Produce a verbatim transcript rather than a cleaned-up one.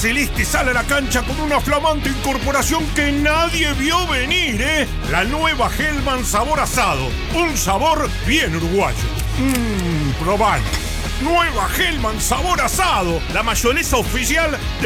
celeste sale a la cancha con una flamante incorporación que nadie vio venir, ¿eh? La nueva Hellmann's sabor asado. Un sabor bien uruguayo. Mmm, probalo. Nueva Hellmann's sabor asado. La mayonesa oficial de